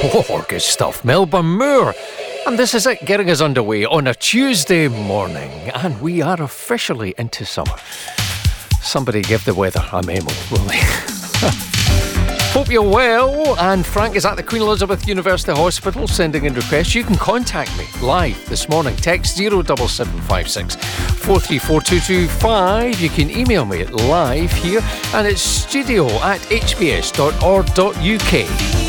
Oh, good stuff. Melba Moore. And this is it, getting us underway on a Tuesday morning. And we are officially into summer. Somebody give the weather a memo, will they? Hope you're well. And Frank is at the Queen Elizabeth University Hospital sending in requests. You can contact me live this morning. Text 07756 434225. You can email me at live here. And it's studio@hbs.org.uk.